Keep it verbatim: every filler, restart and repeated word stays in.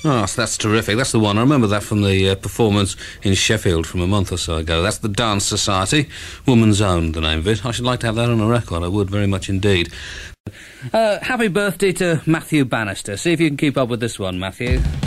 Oh, so that's terrific. That's the one. I remember that from the uh, performance in Sheffield from a month or so ago. That's the Dance Society, Woman's Own, the name of it. I should like to have that on a record. I would very much indeed. Uh, happy birthday to Matthew Bannister. See if you can keep up with this one, Matthew.